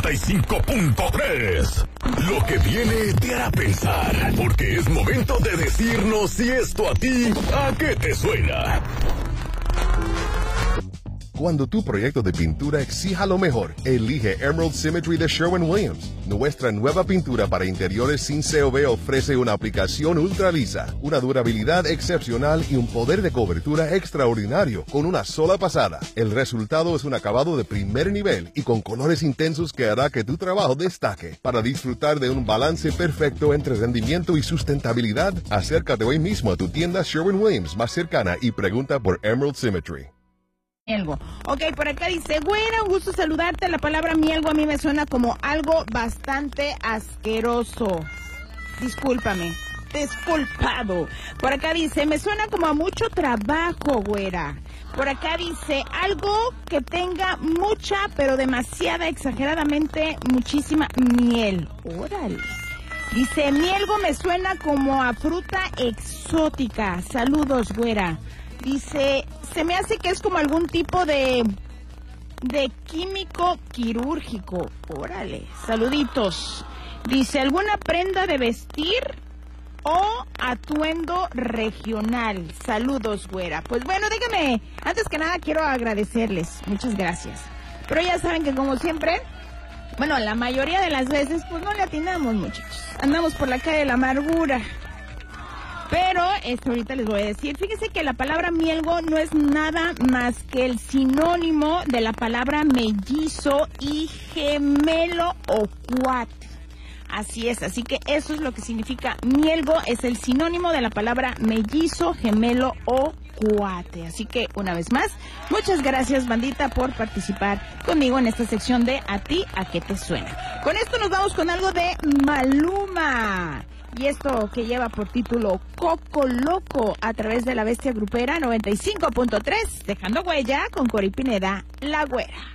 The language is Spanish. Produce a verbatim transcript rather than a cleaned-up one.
noventa y cinco punto tres. Lo que viene te hará pensar, porque es momento de decirnos si esto a ti, ¿a qué te suena? Cuando tu proyecto de pintura exija lo mejor, elige Emerald Symmetry de Sherwin-Williams. Nuestra nueva pintura para interiores sin C O V ofrece una aplicación ultra lisa, una durabilidad excepcional y un poder de cobertura extraordinario con una sola pasada. El resultado es un acabado de primer nivel y con colores intensos que hará que tu trabajo destaque. Para disfrutar de un balance perfecto entre rendimiento y sustentabilidad, acércate hoy mismo a tu tienda Sherwin-Williams más cercana y pregunta por Emerald Symmetry. Mielgo. Ok, por acá dice, güera, un gusto saludarte. La palabra mielgo a mí me suena como algo bastante asqueroso. Discúlpame. Disculpado. Por acá dice, me suena como a mucho trabajo, güera. Por acá dice, algo que tenga mucha, pero demasiada, exageradamente, muchísima miel. Órale. Dice, mielgo me suena como a fruta exótica. Saludos, güera. Dice, se me hace que es como algún tipo de, de químico quirúrgico. Órale, saluditos. Dice, ¿alguna prenda de vestir o atuendo regional? Saludos, güera. Pues bueno, dígame, antes que nada quiero agradecerles. Muchas gracias. Pero ya saben que como siempre, bueno, la mayoría de las veces, pues no le atinamos, muchachos. Andamos por la calle de la amargura. Pero esto ahorita les voy a decir, fíjense que la palabra mielgo no es nada más que el sinónimo de la palabra mellizo y gemelo o cuate. Así es, así que eso es lo que significa mielgo, es el sinónimo de la palabra mellizo, gemelo o cuate. Así que una vez más, muchas gracias, bandita, por participar conmigo en esta sección de A ti, ¿a qué te suena? Con esto nos vamos con algo de Maluma. Y esto que lleva por título Coco Loco a través de la Bestia Grupera noventa y cinco punto tres, dejando huella con Cori Pineda, La Güera.